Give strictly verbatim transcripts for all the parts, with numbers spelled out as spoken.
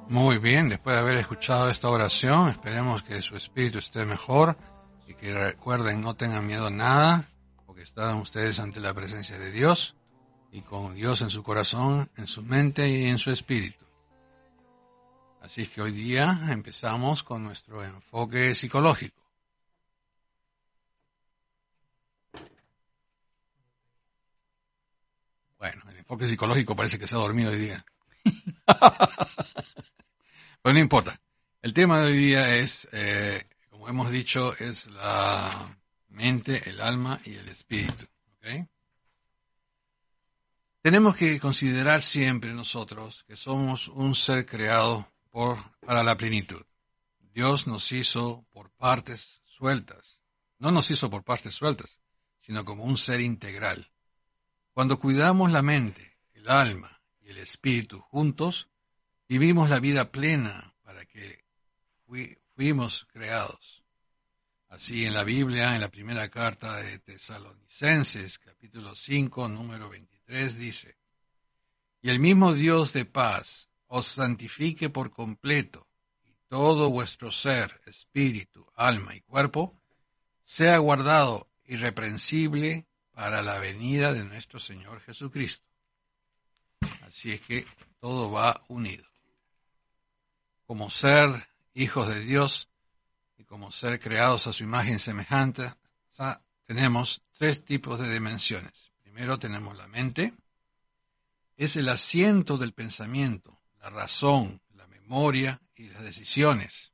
Muy bien, después de haber escuchado esta oración, esperemos que su espíritu esté mejor y que recuerden, no tengan miedo a nada, porque están ustedes ante la presencia de Dios y con Dios en su corazón, en su mente y en su espíritu. Así que hoy día empezamos con nuestro enfoque psicológico. Bueno, el enfoque psicológico parece que se ha dormido hoy día. Pero no importa. El tema de hoy día es, eh, como hemos dicho, es la mente, el alma y el espíritu. ¿Okay? Tenemos que considerar siempre nosotros que somos un ser creado por, para la plenitud. Dios nos hizo por partes sueltas. No nos hizo por partes sueltas, sino como un ser integral. Cuando cuidamos la mente, el alma y el espíritu juntos, vivimos la vida plena para que fui, fuimos creados. Así en la Biblia, en la primera carta de Tesalonicenses, capítulo cinco, número veintitrés, dice: Y el mismo Dios de paz os santifique por completo, y todo vuestro ser, espíritu, alma y cuerpo, sea guardado irreprensible para la venida de nuestro Señor Jesucristo. Así es que todo va unido. Como ser hijos de Dios y como ser creados a su imagen semejante, tenemos tres tipos de dimensiones. Primero tenemos la mente, es el asiento del pensamiento, la razón, la memoria y las decisiones.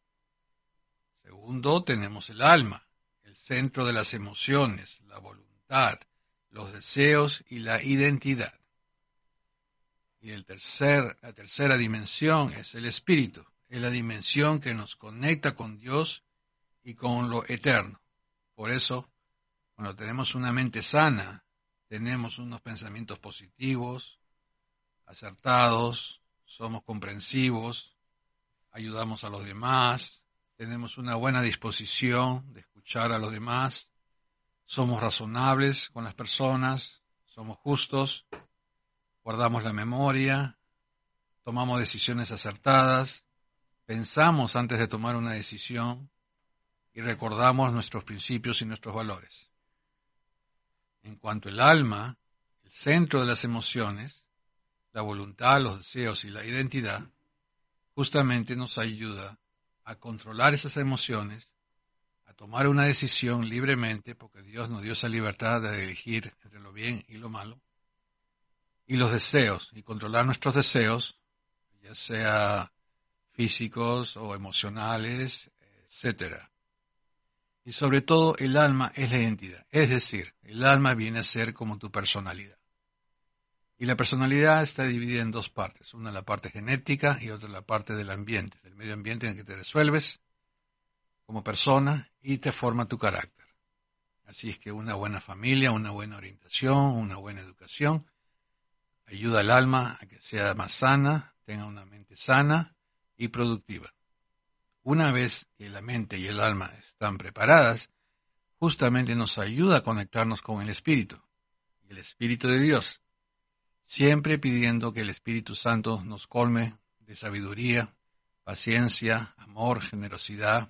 Segundo, tenemos el alma, el centro de las emociones, la voluntad, los deseos y la identidad. Y el tercer, la tercera dimensión es el espíritu, es la dimensión que nos conecta con Dios y con lo eterno. Por eso, cuando tenemos una mente sana, tenemos unos pensamientos positivos, acertados, somos comprensivos, ayudamos a los demás, tenemos una buena disposición de escuchar a los demás, somos razonables con las personas, somos justos, guardamos la memoria, tomamos decisiones acertadas, pensamos antes de tomar una decisión y recordamos nuestros principios y nuestros valores. En cuanto al alma, el centro de las emociones, la voluntad, los deseos y la identidad, justamente nos ayuda a controlar esas emociones, a tomar una decisión libremente, porque Dios nos dio esa libertad de elegir entre lo bien y lo malo, y los deseos, y controlar nuestros deseos, ya sea físicos o emocionales, etcétera. Y sobre todo el alma es la identidad, es decir, el alma viene a ser como tu personalidad. Y la personalidad está dividida en dos partes, una la parte genética y otra la parte del ambiente, del medio ambiente en el que te resuelves como persona y te forma tu carácter. Así es que una buena familia, una buena orientación, una buena educación ayuda al alma a que sea más sana, tenga una mente sana y productiva. Una vez que la mente y el alma están preparadas, justamente nos ayuda a conectarnos con el Espíritu, el Espíritu de Dios, siempre pidiendo que el Espíritu Santo nos colme de sabiduría, paciencia, amor, generosidad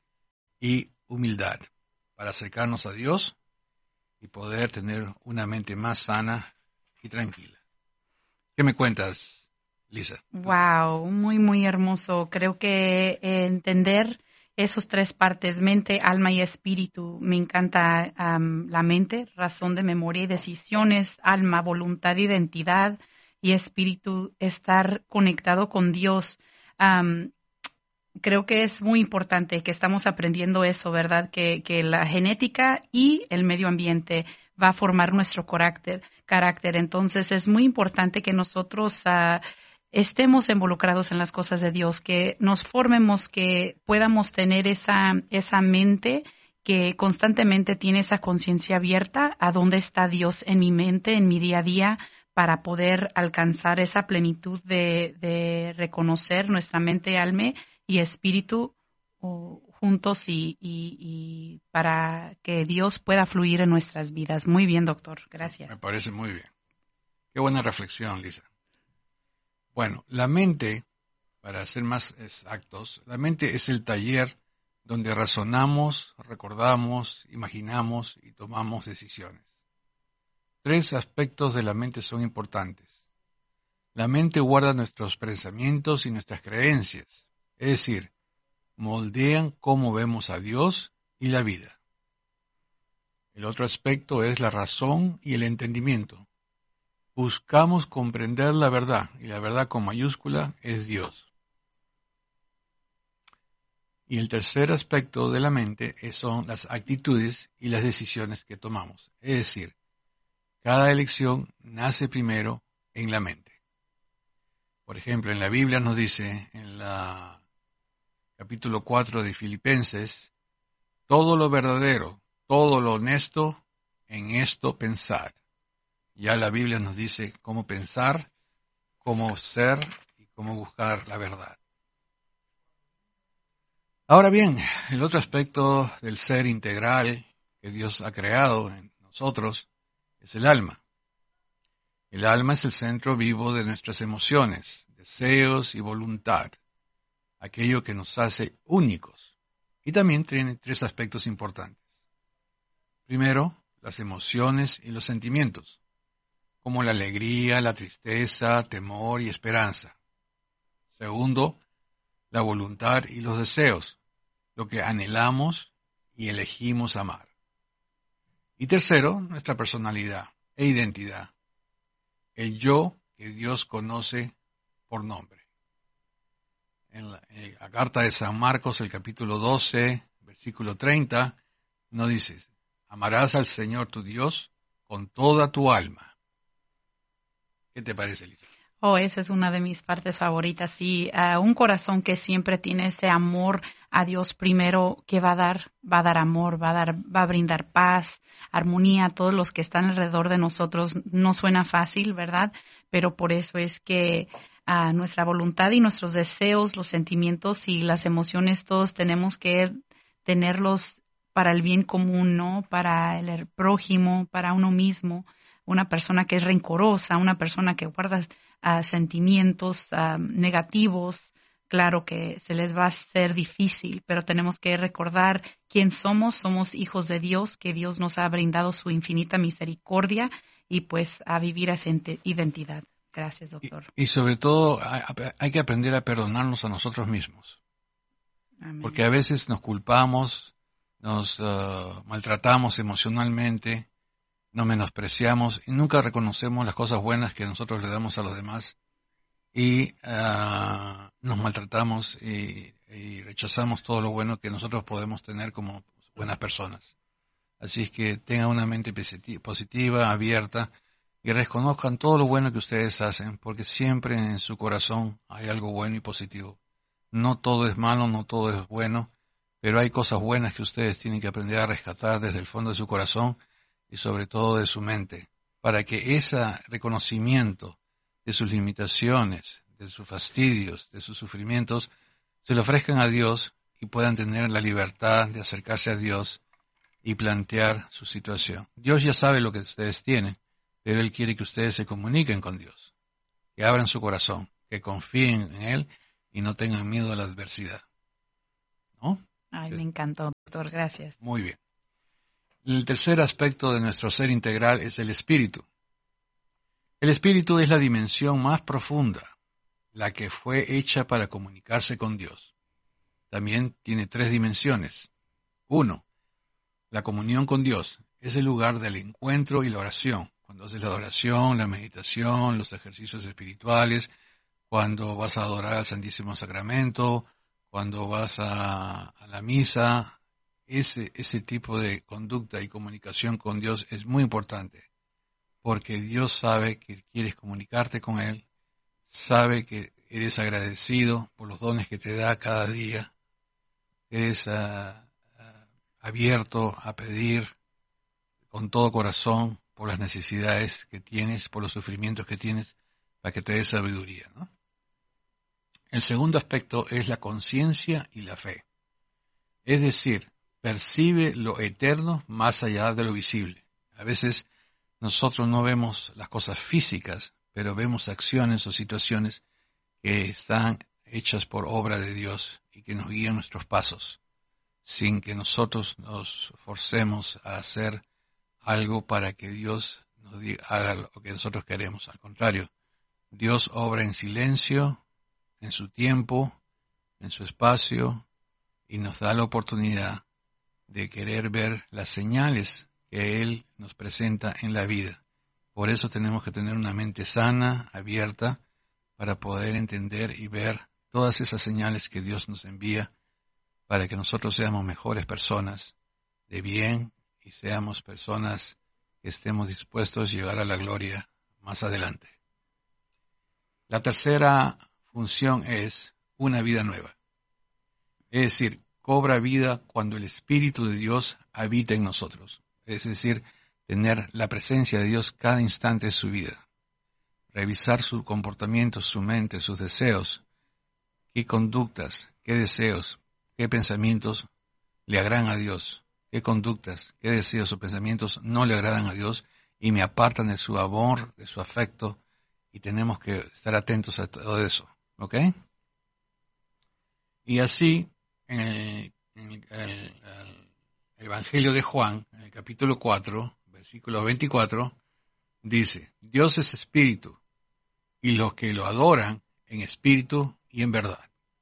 y humildad para acercarnos a Dios y poder tener una mente más sana y tranquila. ¿Qué me cuentas, Lisa? Wow, muy, muy hermoso. Creo que eh, entender esos tres partes, mente, alma y espíritu, me encanta um, la mente, razón de memoria y decisiones, alma, voluntad, identidad y espíritu, estar conectado con Dios. Um, creo que es muy importante que estamos aprendiendo eso, ¿verdad? Que, que la genética y el medio ambiente va a formar nuestro carácter. carácter. Entonces es muy importante que nosotros uh, estemos involucrados en las cosas de Dios, que nos formemos, que podamos tener esa, esa mente que constantemente tiene esa conciencia abierta a dónde está Dios en mi mente, en mi día a día, para poder alcanzar esa plenitud de, de reconocer nuestra mente, alma y espíritu uh, juntos y, y, y para que Dios pueda fluir en nuestras vidas. Muy bien, doctor. Gracias. Me parece muy bien. Qué buena reflexión, Lisa. Bueno, la mente Para ser más exactos, la mente es el taller donde razonamos, recordamos, imaginamos y tomamos decisiones. Tres aspectos de la mente son importantes. La mente guarda nuestros pensamientos y nuestras creencias, es decir, moldean cómo vemos a Dios y la vida. El otro aspecto es la razón y el entendimiento. Buscamos comprender la verdad, y la verdad con mayúscula es Dios. Y el tercer aspecto de la mente son las actitudes y las decisiones que tomamos. Es decir, cada elección nace primero en la mente. Por ejemplo, en la Biblia nos dice, en el capítulo cuatro de Filipenses, todo lo verdadero, todo lo honesto, en esto pensar. Ya la Biblia nos dice cómo pensar, cómo ser y cómo buscar la verdad. Ahora bien, el otro aspecto del ser integral que Dios ha creado en nosotros es el alma. El alma es el centro vivo de nuestras emociones, deseos y voluntad, aquello que nos hace únicos. Y también tiene tres aspectos importantes. Primero, las emociones y los sentimientos, como la alegría, la tristeza, temor y esperanza. Segundo, la voluntad y los deseos, lo que anhelamos y elegimos amar. Y tercero, nuestra personalidad e identidad, el yo que Dios conoce por nombre. En la, en la carta de San Marcos, el capítulo doce, versículo treinta, nos dice, amarás al Señor tu Dios con toda tu alma. ¿Qué te parece, Lisa? Oh, esa es una de mis partes favoritas. Sí, uh, un corazón que siempre tiene ese amor a Dios primero, que va a dar, va a dar amor, va a dar, va a brindar paz, armonía a todos los que están alrededor de nosotros. No suena fácil, ¿verdad? Pero por eso es que uh, nuestra voluntad y nuestros deseos, los sentimientos y las emociones, todos tenemos que tenerlos para el bien común, ¿no? Para el prójimo, para uno mismo. Una persona que es rencorosa, una persona que guarda uh, sentimientos uh, negativos, claro que se les va a hacer difícil, pero tenemos que recordar quién somos. Somos hijos de Dios, que Dios nos ha brindado su infinita misericordia y pues a vivir esa identidad. Gracias, doctor. Y, y sobre todo hay que aprender a perdonarnos a nosotros mismos. Amén. Porque a veces nos culpamos, nos uh, maltratamos emocionalmente, nos menospreciamos y nunca reconocemos las cosas buenas que nosotros le damos a los demás y uh, nos maltratamos y, y rechazamos todo lo bueno que nosotros podemos tener como buenas personas. Así es que tengan una mente positiva, abierta y reconozcan todo lo bueno que ustedes hacen, porque siempre en su corazón hay algo bueno y positivo. No todo es malo, no todo es bueno, pero hay cosas buenas que ustedes tienen que aprender a rescatar desde el fondo de su corazón y sobre todo de su mente, para que ese reconocimiento de sus limitaciones, de sus fastidios, de sus sufrimientos, se lo ofrezcan a Dios y puedan tener la libertad de acercarse a Dios y plantear su situación. Dios ya sabe lo que ustedes tienen, pero Él quiere que ustedes se comuniquen con Dios, que abran su corazón, que confíen en Él y no tengan miedo a la adversidad. ¿No? Ay, me encantó, doctor, gracias. Muy bien. El tercer aspecto de nuestro ser integral es el espíritu. El espíritu es la dimensión más profunda, la que fue hecha para comunicarse con Dios. También tiene tres dimensiones. Uno, la comunión con Dios es el lugar del encuentro y la oración. Cuando haces la adoración, la meditación, los ejercicios espirituales, cuando vas a adorar al Santísimo Sacramento, cuando vas a, a la misa, ese, ese tipo de conducta y comunicación con Dios es muy importante, porque Dios sabe que quieres comunicarte con Él, sabe que eres agradecido por los dones que te da cada día, eres uh, uh, abierto a pedir con todo corazón por las necesidades que tienes, por los sufrimientos que tienes, para que te dé sabiduría, ¿no? El segundo aspecto es la conciencia y la fe, es decir, percibe lo eterno más allá de lo visible. A veces nosotros no vemos las cosas físicas, pero vemos acciones o situaciones que están hechas por obra de Dios y que nos guían nuestros pasos, sin que nosotros nos forcemos a hacer algo para que Dios nos diga, haga lo que nosotros queremos. Al contrario, Dios obra en silencio, en su tiempo, en su espacio, y nos da la oportunidad de querer ver las señales que Él nos presenta en la vida. Por eso tenemos que tener una mente sana, abierta, para poder entender y ver todas esas señales que Dios nos envía para que nosotros seamos mejores personas de bien y seamos personas que estemos dispuestos a llegar a la gloria más adelante. La tercera función es una vida nueva. Es decir, cobra vida cuando el Espíritu de Dios habita en nosotros. Es decir, tener la presencia de Dios cada instante de su vida. Revisar su comportamiento, su mente, sus deseos, qué conductas, qué deseos, qué pensamientos le agradan a Dios, qué conductas, qué deseos o pensamientos no le agradan a Dios y me apartan de su amor, de su afecto, y tenemos que estar atentos a todo eso, ¿ok? Y así, en el, en el, el, el Evangelio de Juan, en el capítulo cuatro, versículo veinticuatro, dice, Dios es espíritu, y los que lo adoran en espíritu y en verdad.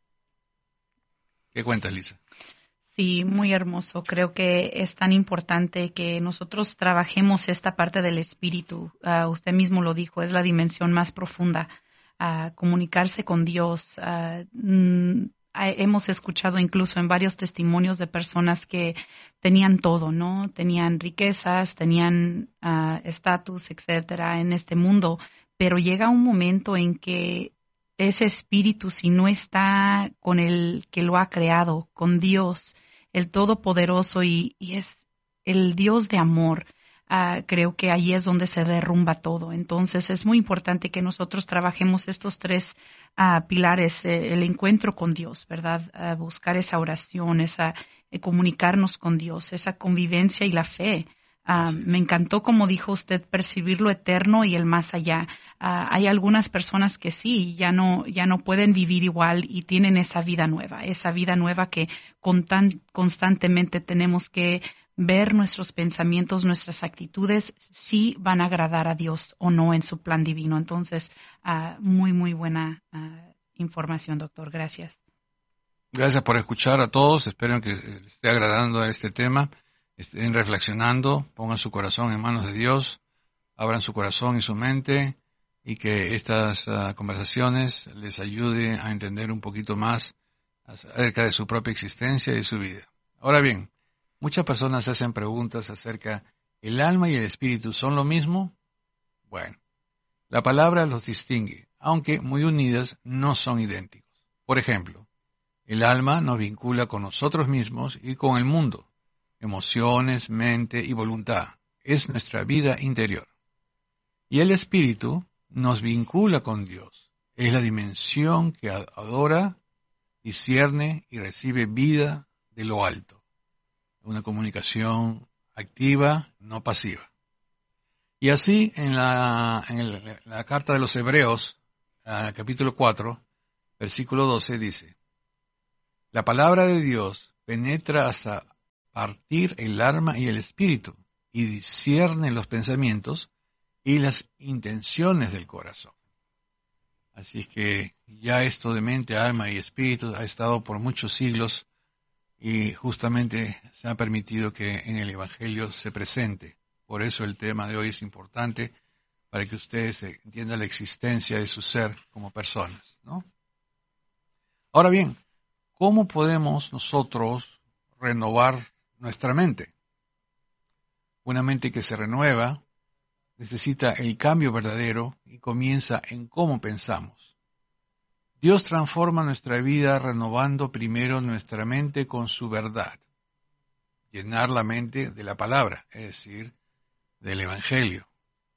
¿Qué cuentas, Lisa? Sí, muy hermoso. Creo que es tan importante que nosotros trabajemos esta parte del espíritu. Uh, usted mismo lo dijo, es la dimensión más profunda. Uh, comunicarse con Dios. Uh, mm, hemos escuchado incluso en varios testimonios de personas que tenían todo, ¿no? Tenían riquezas, tenían estatus, uh, etcétera, en este mundo, pero llega un momento en que ese espíritu, si no está con el que lo ha creado, con Dios, el Todopoderoso, y, y es el Dios de amor, uh, creo que ahí es donde se derrumba todo. Entonces es muy importante que nosotros trabajemos estos tres uh, pilares, eh, el encuentro con Dios, ¿verdad? Uh, buscar esa oración, esa eh, comunicarnos con Dios, esa convivencia y la fe. Uh, me encantó, como dijo usted, percibir lo eterno y el más allá. Uh, hay algunas personas que sí, ya no, ya no pueden vivir igual y tienen esa vida nueva, esa vida nueva que con tan, constantemente tenemos que ver nuestros pensamientos, nuestras actitudes, si van a agradar a Dios o no en su plan divino. Entonces, uh, muy, muy buena uh, información, doctor. Gracias. Gracias por escuchar a todos. Espero que les esté agradando este tema. Estén reflexionando, pongan su corazón en manos de Dios, abran su corazón y su mente, y que estas uh, conversaciones les ayuden a entender un poquito más acerca de su propia existencia y su vida. Ahora bien, muchas personas hacen preguntas acerca, ¿el alma y el espíritu son lo mismo? Bueno, la palabra los distingue, aunque muy unidas no son idénticos. Por ejemplo, el alma nos vincula con nosotros mismos y con el mundo. Emociones, mente y voluntad. Es nuestra vida interior. Y el espíritu nos vincula con Dios. Es la dimensión que adora, discierne y recibe vida de lo alto. Una comunicación activa, no pasiva. Y así en la, en el, la carta de los Hebreos, uh, capítulo cuatro, versículo doce, dice, la palabra de Dios penetra hasta partir el alma y el espíritu, y discierne los pensamientos y las intenciones del corazón. Así es que ya esto de mente, alma y espíritu ha estado por muchos siglos, y justamente se ha permitido que en el Evangelio se presente. Por eso el tema de hoy es importante, para que ustedes entiendan la existencia de su ser como personas, ¿no? Ahora bien, ¿cómo podemos nosotros renovar nuestra mente? Una mente que se renueva necesita el cambio verdadero y comienza en cómo pensamos. Dios transforma nuestra vida renovando primero nuestra mente con su verdad. Llenar la mente de la palabra, es decir, del Evangelio.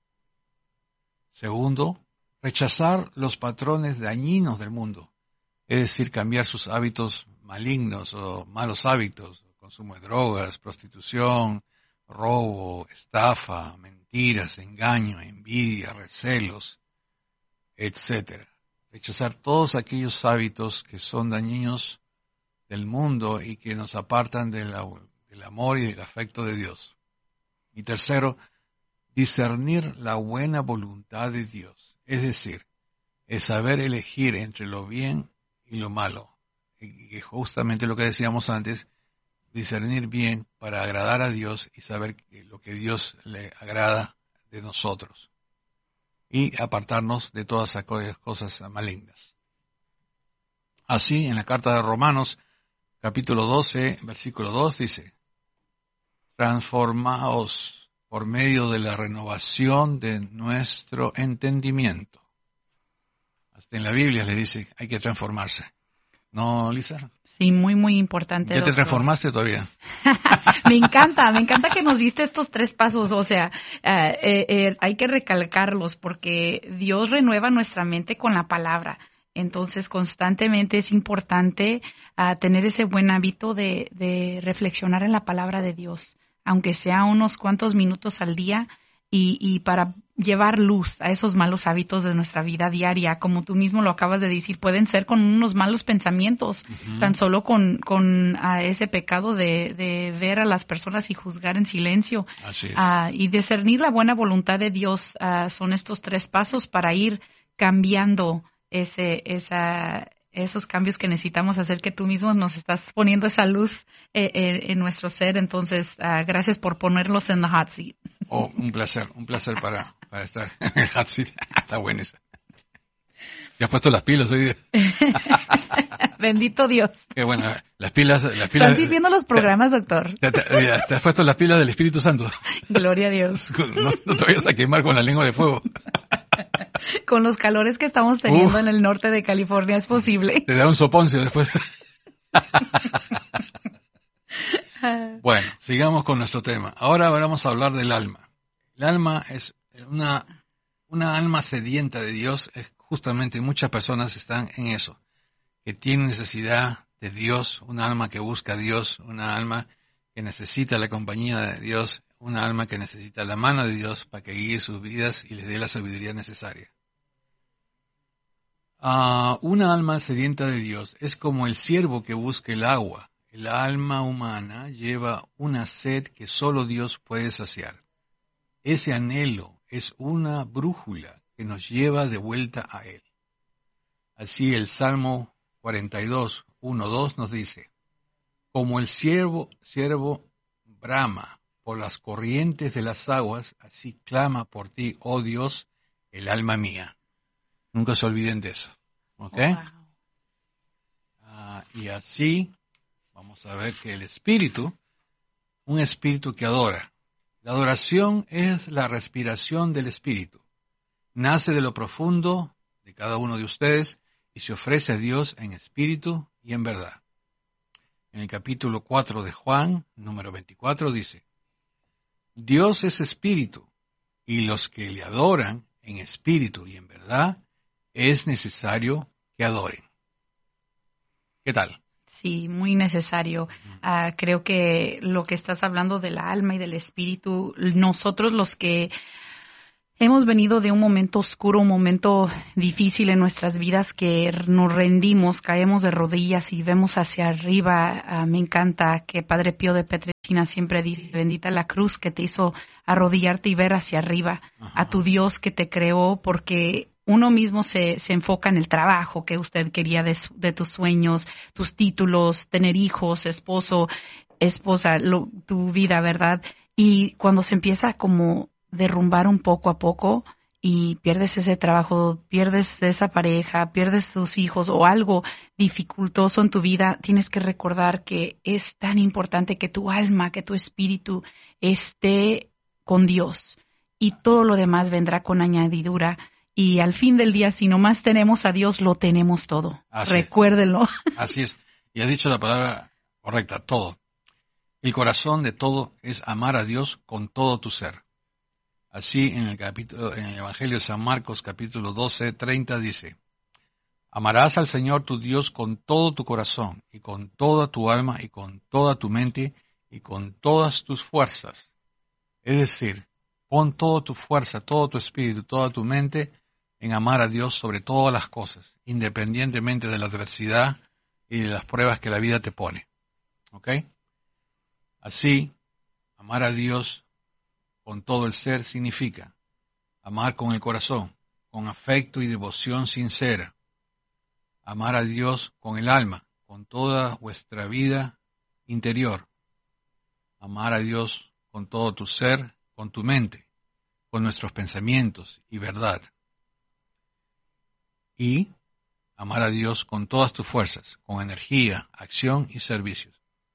Segundo, rechazar los patrones dañinos del mundo, es decir, cambiar sus hábitos malignos o malos hábitos, consumo de drogas, prostitución, robo, estafa, mentiras, engaño, envidia, recelos, etcétera. rechazar todos aquellos hábitos que son dañinos del mundo y que nos apartan de la, del amor y del afecto de Dios. Y tercero, discernir la buena voluntad de Dios, es decir, es saber elegir entre lo bien y lo malo. Y justamente lo que decíamos antes, discernir bien para agradar a Dios y saber lo que Dios le agrada de nosotros. Y apartarnos de todas aquellas cosas malignas. Así, en la carta de Romanos, capítulo doce, versículo dos, dice, transformaos por medio de la renovación de nuestro entendimiento. Hasta en la Biblia le dice, hay que transformarse. ¿No, Lisa? Sí, muy, muy importante. ¿Ya doctor. te transformaste todavía? Me encanta, me encanta que nos diste estos tres pasos, o sea, eh, eh, eh, hay que recalcarlos porque Dios renueva nuestra mente con la palabra. Entonces, constantemente es importante uh, tener ese buen hábito de, de reflexionar en la palabra de Dios, aunque sea unos cuantos minutos al día, y, y para llevar luz a esos malos hábitos de nuestra vida diaria, como tú mismo lo acabas de decir, pueden ser con unos malos pensamientos, uh-huh. tan solo con, con uh, ese pecado de, de ver a las personas y juzgar en silencio. Así es. Uh, y discernir la buena voluntad de Dios uh, son estos tres pasos para ir cambiando ese, esa, esos cambios que necesitamos hacer, que tú mismo nos estás poniendo esa luz eh, eh, en nuestro ser. Entonces, uh, gracias por ponerlos en the hot seat. Oh, un placer, un placer para, para estar en el hot seat. Está buena esa. ¿Te has puesto las pilas hoy día? Bendito Dios. Qué bueno, las pilas... Las pilas ¿Están sirviendo los programas, doctor? Te, te, te, te has puesto las pilas del Espíritu Santo. Gloria a Dios. No, no te vayas a quemar con la lengua de fuego. Con los calores que estamos teniendo Uf, en el norte de California es posible. Te da un soponcio después. Bueno, sigamos con nuestro tema. Ahora vamos a hablar del alma. El alma es una, una alma sedienta de Dios. Es justamente muchas personas están en eso, que tienen necesidad de Dios, una alma que busca a Dios, una alma que necesita la compañía de Dios, una alma que necesita la mano de Dios para que guíe sus vidas y les dé la sabiduría necesaria. Uh, una alma sedienta de Dios es como el ciervo que busca el agua. El alma humana lleva una sed que solo Dios puede saciar. Ese anhelo es una brújula que nos lleva de vuelta a Él. Así el Salmo cuarenta y dos, uno, dos nos dice, como el ciervo, ciervo brama por las corrientes de las aguas, así clama por ti, oh Dios, el alma mía. Nunca se olviden de eso. ¿Ok? Wow. Uh, y así vamos a ver que el espíritu, un espíritu que adora. La adoración es la respiración del espíritu. Nace de lo profundo de cada uno de ustedes y se ofrece a Dios en espíritu y en verdad. En el capítulo cuatro de Juan, número veinticuatro, dice, Dios es espíritu, y los que le adoran en espíritu y en verdad, es necesario que adoren. ¿Qué tal? Sí, muy necesario. Uh, creo que lo que estás hablando del alma y del espíritu, nosotros los que hemos venido de un momento oscuro, un momento difícil en nuestras vidas, que nos rendimos, caemos de rodillas y vemos hacia arriba. Uh, me encanta que Padre Pío de Pietrelcina siempre dice, bendita la cruz que te hizo arrodillarte y ver hacia arriba, Ajá. a tu Dios que te creó, porque uno mismo se, se enfoca en el trabajo que usted quería de, de tus sueños, tus títulos, tener hijos, esposo, esposa, lo, tu vida, ¿verdad? Y cuando se empieza como derrumbar un poco a poco y pierdes ese trabajo, pierdes esa pareja, pierdes tus hijos o algo dificultoso en tu vida, tienes que recordar que es tan importante que tu alma, que tu espíritu esté con Dios y todo lo demás vendrá con añadidura. Y al fin del día, si nomás tenemos a Dios, lo tenemos todo. Así Recuérdenlo. Es. Así es. Y has dicho la palabra correcta, todo. El corazón de todo es amar a Dios con todo tu ser. Así en el capítulo, en el Evangelio de San Marcos, capítulo doce, treinta, dice, amarás al Señor tu Dios con todo tu corazón, y con toda tu alma, y con toda tu mente, y con todas tus fuerzas. Es decir, pon toda tu fuerza, todo tu espíritu, toda tu mente, en amar a Dios sobre todas las cosas, independientemente de la adversidad y de las pruebas que la vida te pone. ¿Ok? Así, amar a Dios con todo el ser significa amar con el corazón, con afecto y devoción sincera. Amar a Dios con el alma, con toda vuestra vida interior. Amar a Dios con todo tu ser, con tu mente, con nuestros pensamientos y verdad. Y amar a Dios con todas tus fuerzas, con energía, acción y servicios.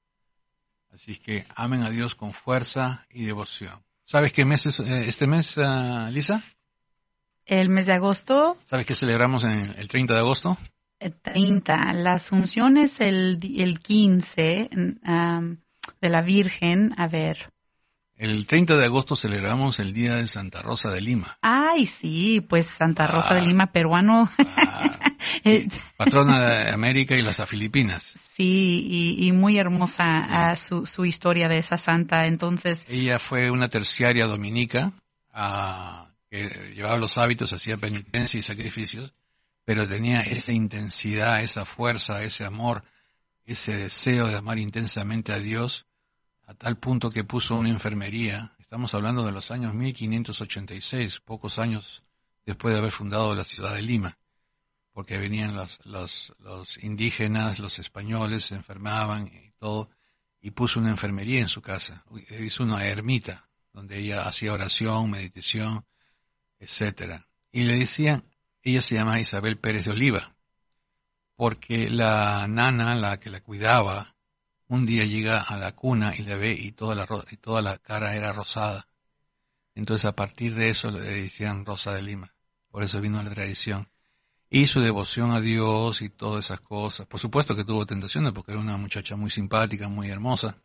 Así que amen a Dios con fuerza y devoción. ¿Sabes qué mes es eh, este mes, uh, Lisa? El mes de agosto, ¿Sabes qué celebramos en el treinta de agosto? eh, treinta. La Asunción es el, di- el quince um, de la Virgen. A ver. El treinta de agosto celebramos el Día de Santa Rosa de Lima. Ay, sí, pues Santa Rosa de Ah, Lima, peruano. claro. Eh, Sí, patrona de América y las Filipinas. Sí, y, y muy hermosa Sí. ah, su, su historia de esa santa. Entonces, Ella fue una terciaria dominica ah, que llevaba los hábitos, hacía penitencia y sacrificios, pero tenía esa intensidad, esa fuerza, ese amor, ese deseo de amar intensamente a Dios, a tal punto que puso una enfermería. Estamos hablando de los años mil quinientos ochenta y seis, pocos años después de haber fundado la ciudad de Lima, porque venían los, los, los indígenas, los españoles, se enfermaban y todo, y puso una enfermería en su casa. Hizo una ermita donde ella hacía oración, meditación, etcétera. Y le decían, ella se llama Isabel Pérez de Oliva, porque la nana, la que la cuidaba, un día llega a la cuna y la ve y toda la, ro- y toda la cara era rosada. Entonces a partir de eso le decían Rosa de Lima. Por eso vino la tradición. Y su devoción a Dios y todas esas cosas. Por supuesto que tuvo tentaciones porque era una muchacha muy simpática, muy hermosa.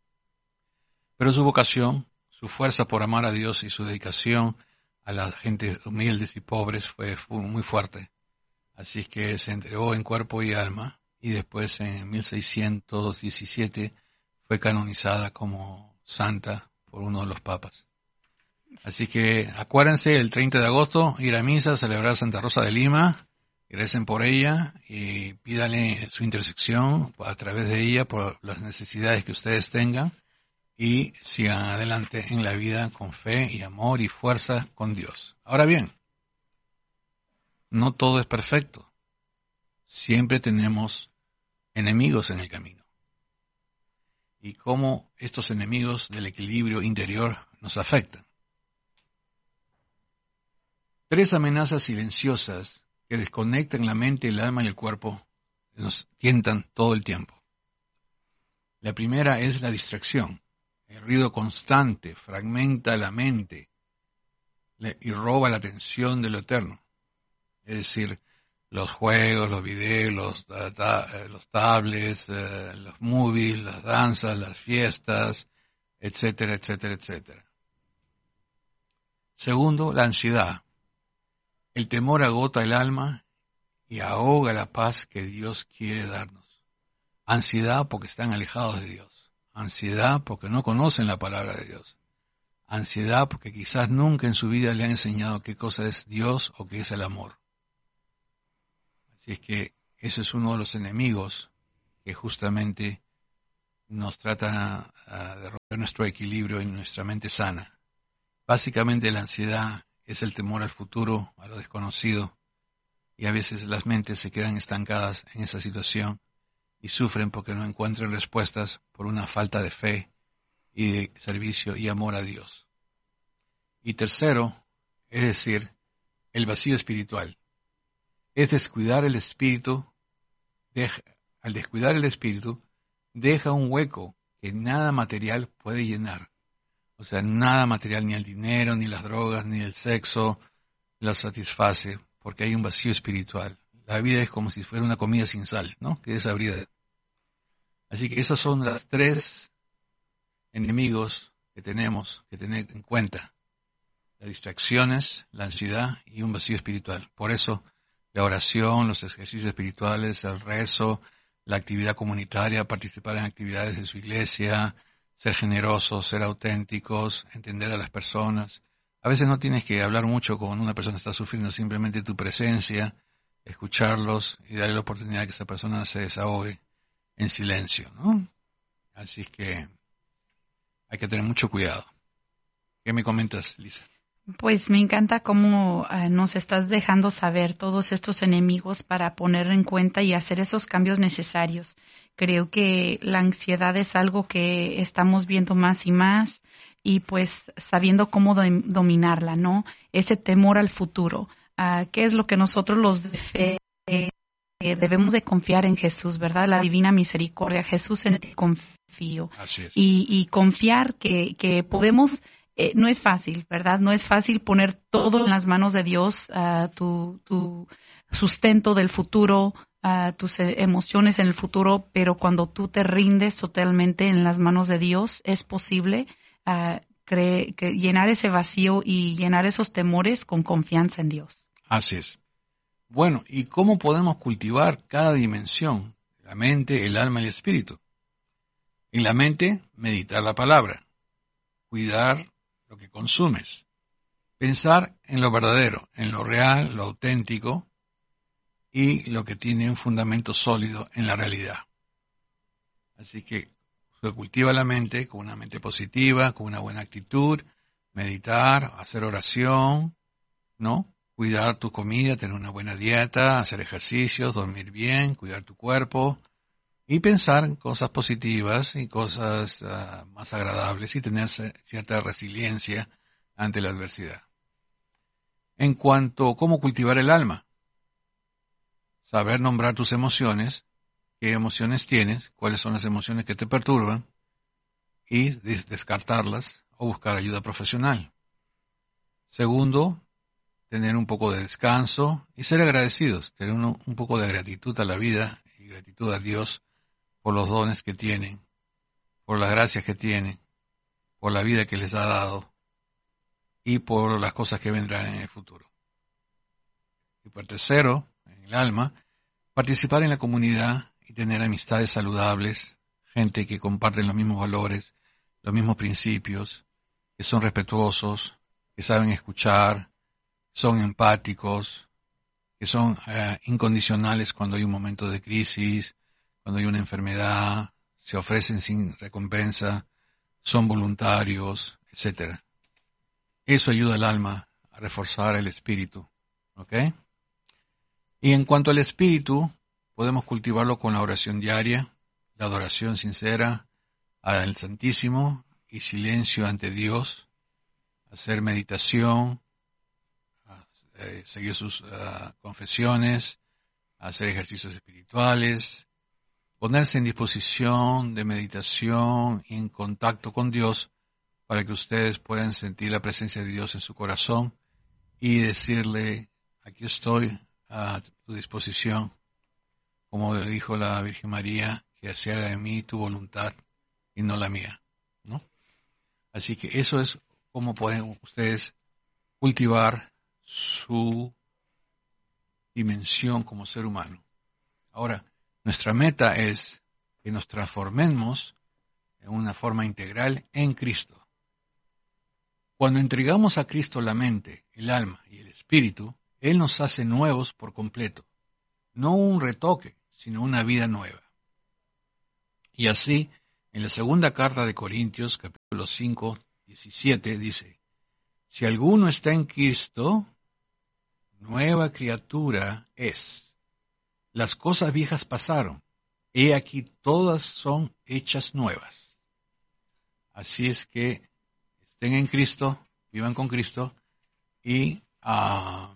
Pero su vocación, su fuerza por amar a Dios y su dedicación a la gente humildes y pobres fue, fue muy fuerte. Así es que se entregó en cuerpo y alma y después en mil seiscientos diecisiete fue canonizada como santa por uno de los papas. Así que acuérdense el treinta de agosto ir a misa, celebrar Santa Rosa de Lima, y recen por ella y pídanle su intersección a través de ella por las necesidades que ustedes tengan y sigan adelante en la vida con fe y amor y fuerza con Dios. Ahora bien, no todo es perfecto. Siempre tenemos enemigos en el camino. Y cómo estos enemigos del equilibrio interior nos afectan. Tres amenazas silenciosas que desconectan la mente, el alma y el cuerpo nos tientan todo el tiempo. La primera es la distracción. El ruido constante fragmenta la mente y roba la atención de lo eterno. Es decir, los juegos, los videos, los, ta- los tablets, eh, los movies, las danzas, las fiestas, etcétera, etcétera, etcétera. Segundo, la ansiedad. El temor agota el alma y ahoga la paz que Dios quiere darnos. Ansiedad porque están alejados de Dios. Ansiedad porque no conocen la palabra de Dios. Ansiedad porque quizás nunca en su vida le han enseñado qué cosa es Dios o qué es el amor. Así es que ese es uno de los enemigos que justamente nos trata uh, de romper nuestro equilibrio y nuestra mente sana. Básicamente la ansiedad es el temor al futuro, a lo desconocido, y a veces las mentes se quedan estancadas en esa situación y sufren porque no encuentran respuestas por una falta de fe y de servicio y amor a Dios. Y tercero, es decir, el vacío espiritual. Es descuidar el espíritu, deja, al descuidar el espíritu, deja un hueco que nada material puede llenar. O sea, nada material, ni el dinero, ni las drogas, ni el sexo, lo satisface, porque hay un vacío espiritual. La vida es como si fuera una comida sin sal, ¿no? Que es desabrida. Así que esas son las tres enemigos que tenemos que tener en cuenta. Las distracciones, la ansiedad y un vacío espiritual. Por eso, la oración, los ejercicios espirituales, el rezo, la actividad comunitaria, participar en actividades de su iglesia, ser generosos, ser auténticos, entender a las personas, A veces no tienes que hablar mucho con una persona que está sufriendo, simplemente tu presencia, escucharlos y darle la oportunidad de que esa persona se desahogue en silencio, ¿no? Así es que hay que tener mucho cuidado. ¿Qué me comentas, Lisa? Pues me encanta cómo uh, nos estás dejando saber todos estos enemigos para poner en cuenta y hacer esos cambios necesarios. Creo que la ansiedad es algo que estamos viendo más y más y pues sabiendo cómo do- dominarla, ¿no? Ese temor al futuro. Uh, ¿Qué es lo que nosotros los de fe eh, debemos de confiar en Jesús, ¿verdad? La divina misericordia. Jesús, en ti confío. Así es. Y, y confiar que, que podemos... Eh, no es fácil, ¿verdad? No es fácil poner todo en las manos de Dios, uh, tu, tu sustento del futuro, uh, tus emociones en el futuro, pero cuando tú te rindes totalmente en las manos de Dios, es posible uh, cre- que llenar ese vacío y llenar esos temores con confianza en Dios. Así es. Bueno, ¿y cómo podemos cultivar cada dimensión? La mente, el alma y el espíritu. En la mente, meditar la palabra, cuidar lo que consumes, pensar en lo verdadero, en lo real, lo auténtico y lo que tiene un fundamento sólido en la realidad. Así que se cultiva la mente con una mente positiva, con una buena actitud, meditar, hacer oración, ¿no? Cuidar tu comida, tener una buena dieta, hacer ejercicios, dormir bien, cuidar tu cuerpo y pensar en cosas positivas y cosas uh, más agradables y tener cierta resiliencia ante la adversidad. En cuanto a cómo cultivar el alma, saber nombrar tus emociones, qué emociones tienes, cuáles son las emociones que te perturban y des- descartarlas o buscar ayuda profesional. Segundo, tener un poco de descanso y ser agradecidos, tener uno, un poco de gratitud a la vida y gratitud a Dios por los dones que tienen, por las gracias que tienen, por la vida que les ha dado y por las cosas que vendrán en el futuro. Y por tercero, en el alma, participar en la comunidad y tener amistades saludables, gente que comparten los mismos valores, los mismos principios, que son respetuosos, que saben escuchar, son empáticos, que son eh, incondicionales cuando hay un momento de crisis, cuando hay una enfermedad, se ofrecen sin recompensa, son voluntarios, etcétera. Eso ayuda al alma a reforzar el espíritu, ¿ok? Y en cuanto al espíritu, podemos cultivarlo con la oración diaria, la adoración sincera al Santísimo y silencio ante Dios, hacer meditación, eh, seguir sus uh, confesiones, hacer ejercicios espirituales, ponerse en disposición de meditación y en contacto con Dios para que ustedes puedan sentir la presencia de Dios en su corazón y decirle, aquí estoy a tu disposición, como dijo la Virgen María, que hiciera de mí tu voluntad y no la mía, ¿no? Así que eso es cómo pueden ustedes cultivar su dimensión como ser humano. Ahora, nuestra meta es que nos transformemos en una forma integral en Cristo. Cuando entregamos a Cristo la mente, el alma y el espíritu, Él nos hace nuevos por completo. No un retoque, sino una vida nueva. Y así, en la segunda carta de Corintios, capítulo cinco, diecisiete, dice, si alguno está en Cristo, nueva criatura es. Las cosas viejas pasaron, he aquí todas son hechas nuevas. Así es que estén en Cristo, vivan con Cristo y uh,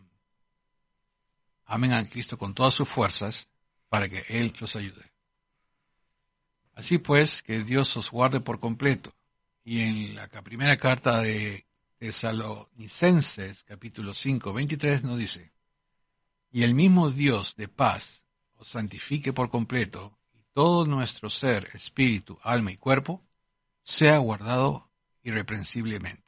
amen a Cristo con todas sus fuerzas para que Él los ayude. Así pues, que Dios os guarde por completo. Y en la primera carta de Tesalonicenses, capítulo cinco, veintitrés, nos dice, y el mismo Dios de paz os santifique por completo, y todo nuestro ser, espíritu, alma y cuerpo, sea guardado irreprensiblemente.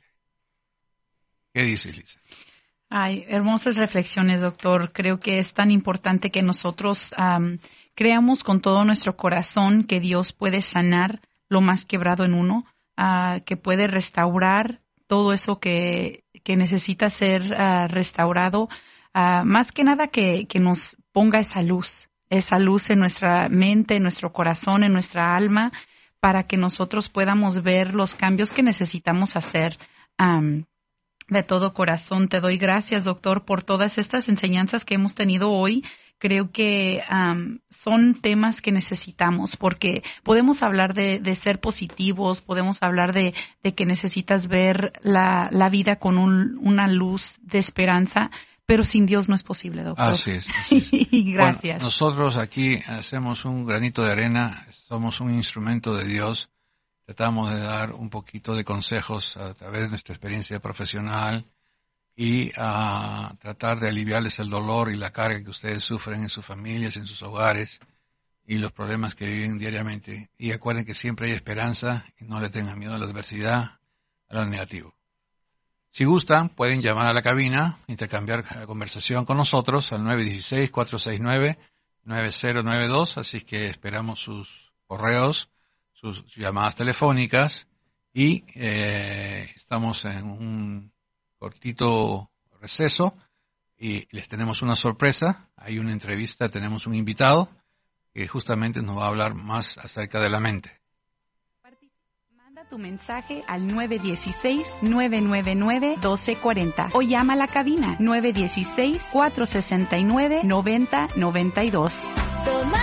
¿Qué dices, Lisa? Ay, hermosas reflexiones, doctor. Creo que es tan importante que nosotros um, creamos con todo nuestro corazón que Dios puede sanar lo más quebrado en uno, uh, que puede restaurar todo eso que, que necesita ser uh, restaurado, uh, más que nada que, que nos ponga esa luz, esa luz en nuestra mente, en nuestro corazón, en nuestra alma, para que nosotros podamos ver los cambios que necesitamos hacer. Um, de todo corazón te doy gracias, doctor, por todas estas enseñanzas que hemos tenido hoy. Creo que um, son temas que necesitamos, porque podemos hablar de, de ser positivos, podemos hablar de, de que necesitas ver la, la vida con un, una luz de esperanza, pero sin Dios no es posible, doctor. Así es. Así es. Gracias. Bueno, nosotros aquí hacemos un granito de arena, somos un instrumento de Dios, tratamos de dar un poquito de consejos a través de nuestra experiencia profesional y a tratar de aliviarles el dolor y la carga que ustedes sufren en sus familias, en sus hogares y los problemas que viven diariamente. Y acuerden que siempre hay esperanza y no le tengan miedo a la adversidad, a lo negativo. Si gustan, pueden llamar a la cabina, intercambiar conversación con nosotros al nueve uno seis, cuatro seis nueve, nueve cero nueve dos, así que esperamos sus correos, sus llamadas telefónicas y eh, estamos en un cortito receso y les tenemos una sorpresa. Hay una entrevista, tenemos un invitado que justamente nos va a hablar más acerca de la mente. Manda tu mensaje al nueve uno seis, nueve nueve nueve, uno dos cuatro cero o llama a la cabina nueve uno seis, cuatro seis nueve, nueve cero nueve dos.